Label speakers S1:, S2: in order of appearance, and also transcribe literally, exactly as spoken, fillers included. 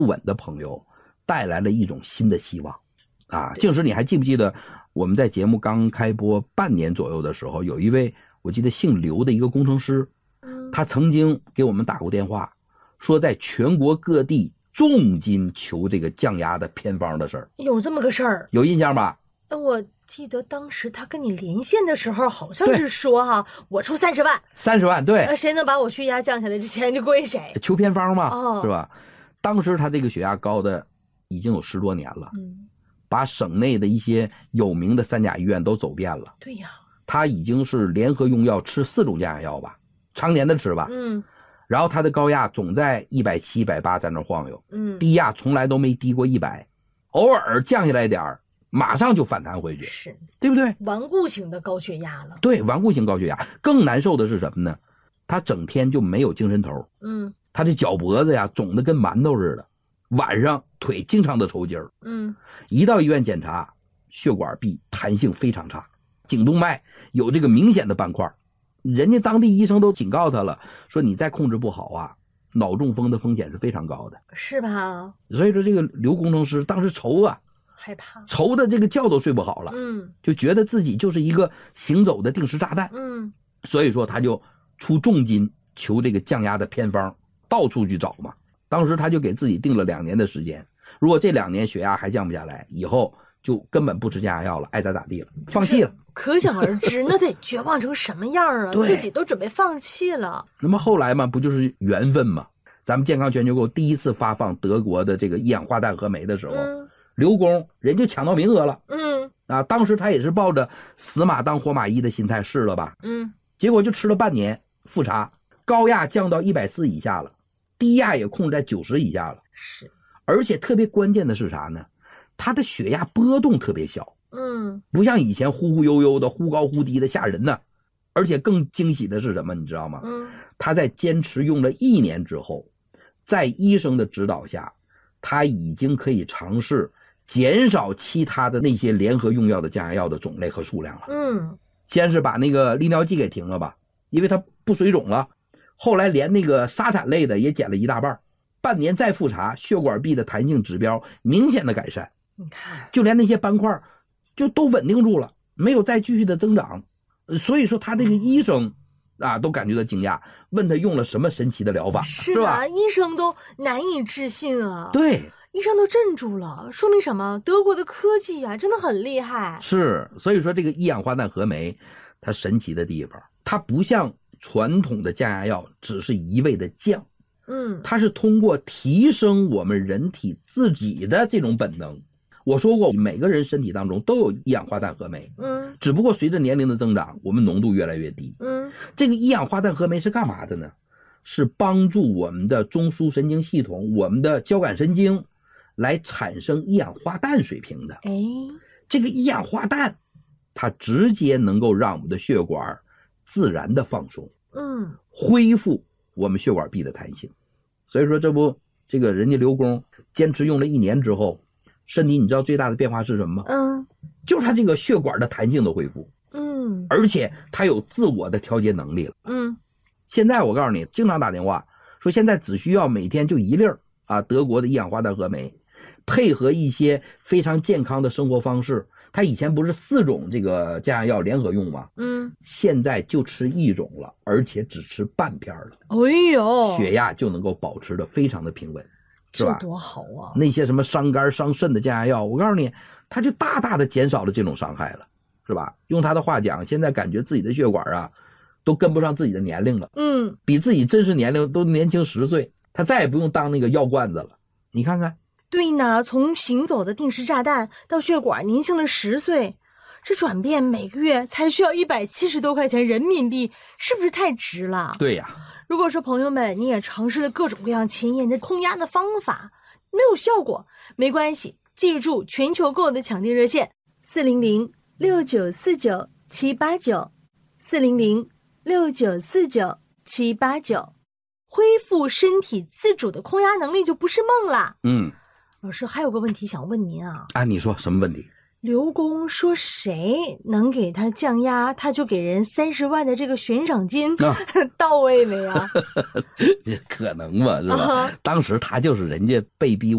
S1: 稳的朋友带来了一种新的希望啊。静时你还记不记得我们在节目刚开播半年左右的时候，有一位我记得姓刘的一个工程师，他曾经给我们打过电话，说在全国各地重金求这个降压的偏方的事儿。
S2: 有这么个事儿，
S1: 有印象吧？
S2: 我记得当时他跟你连线的时候，好像是说哈，我出三十万，
S1: 三十万，对，
S2: 呃，谁能把我血压降下来，这钱就归谁。
S1: 求偏方嘛，
S2: 哦、
S1: 是吧？当时他这个血压高的已经有十多年了，
S2: 嗯，
S1: 把省内的一些有名的三甲医院都走遍了。
S2: 对呀，
S1: 他已经是联合用药吃四种降压药吧，常年的吃吧，
S2: 嗯，
S1: 然后他的高压总在一百七、一百八在那晃悠，
S2: 嗯，
S1: 低压从来都没低过一百，偶尔降下来点儿，马上就反弹回去，
S2: 是，
S1: 对不对？
S2: 顽固型的高血压了。
S1: 对，顽固性高血压。更难受的是什么呢？他整天就没有精神头，
S2: 嗯，
S1: 他这脚脖子呀肿得跟馒头似的，晚上腿经常的抽筋儿，
S2: 嗯，
S1: 一到医院检查，血管壁弹性非常差，颈动脉有这个明显的斑块，人家当地医生都警告他了，说你再控制不好啊，脑中风的风险是非常高的，
S2: 是吧？
S1: 所以说这个刘工程师当时愁啊，
S2: 害怕，
S1: 愁的这个觉都睡不好了，
S2: 嗯，
S1: 就觉得自己就是一个行走的定时炸弹，
S2: 嗯，
S1: 所以说他就出重金求这个降压的偏方，到处去找嘛。当时他就给自己定了两年的时间，如果这两年血压还降不下来，以后就根本不吃降压药了，爱咋咋地了，放弃了。
S2: 可想而知，那得绝望成什么样啊！自己都准备放弃了。
S1: 那么后来嘛，不就是缘分嘛？咱们健康全球购第一次发放德国的这个一氧化氮和酶的时候，嗯、刘工人就抢到名额了。
S2: 嗯
S1: 啊，当时他也是抱着死马当活马医的心态试了吧？
S2: 嗯，
S1: 结果就吃了半年，复查高压降到一百四以下了，低压也控制在九十以下了。
S2: 是，
S1: 而且特别关键的是啥呢？他的血压波动特别小。
S2: 嗯，
S1: 不像以前忽忽悠悠的忽高忽低的吓人呢，而且更惊喜的是什么你知道吗？
S2: 嗯，
S1: 他在坚持用了一年之后，在医生的指导下，他已经可以尝试减少其他的那些联合用药的降压药的种类和数量了。
S2: 嗯，
S1: 先是把那个利尿剂给停了吧，因为它不水肿了，后来连那个沙坦类的也减了一大半，半年再复查，血管壁的弹性指标明显的改善，
S2: 你看，
S1: 就连那些斑块就都稳定住了，没有再继续的增长。所以说他这个医生啊都感觉到惊讶，问他用了什么神奇的疗法，
S2: 是
S1: 是吧？
S2: 医生都难以置信啊。
S1: 对，
S2: 医生都镇住了，说明什么？德国的科技啊真的很厉害。
S1: 是，所以说这个一氧化氮合酶它神奇的地方，它不像传统的降压药只是一味的降，
S2: 嗯，
S1: 它是通过提升我们人体自己的这种本能。我说过，每个人身体当中都有一氧化氮合酶，
S2: 嗯，
S1: 只不过随着年龄的增长，我们浓度越来越低。
S2: 嗯，
S1: 这个一氧化氮合酶是干嘛的呢？是帮助我们的中枢神经系统、我们的交感神经来产生一氧化氮水平的。
S2: 哎，
S1: 这个一氧化氮，它直接能够让我们的血管自然的放松，
S2: 嗯，
S1: 恢复我们血管壁的弹性。所以说，这不，这个人家刘工坚持用了一年之后，身体你知道最大的变化是什么吗？
S2: 嗯，
S1: 就是他这个血管的弹性的恢复，
S2: 嗯，
S1: 而且他有自我的调节能力了。
S2: 嗯，
S1: 现在我告诉你，经常打电话说现在只需要每天就一粒儿啊，德国的一氧化氮合酶，配合一些非常健康的生活方式。他以前不是四种这个降压药联合用吗？
S2: 嗯，
S1: 现在就吃一种了，而且只吃半片了。
S2: 哎呦，
S1: 血压就能够保持的非常的平稳，是吧？
S2: 这多好啊！
S1: 那些什么伤肝伤肾的降压药，我告诉你，它就大大的减少了这种伤害了，是吧？用他的话讲，现在感觉自己的血管啊，都跟不上自己的年龄了，
S2: 嗯，
S1: 比自己真实年龄都年轻十岁，他再也不用当那个药罐子了。你看看，
S2: 对呢，从行走的定时炸弹到血管年轻了十岁，这转变每个月才需要一百七十多块钱人民币，是不是太值了？
S1: 对呀。
S2: 如果说朋友们你也尝试了各种各样前沿的控压的方法，没有效果，没关系，记住全球购的抢订热线四零零六九四九七八九 四零零六九四九七八九，恢复身体自主的控压能力就不是梦了。
S1: 嗯，
S2: 老师还有个问题想问您啊。
S1: 啊，你说什么问题？
S2: 刘工说谁能给他降压，他就给人三十万的这个悬赏金，啊、到位没啊？
S1: 可能嘛，是吧？啊、当时他就是人家被逼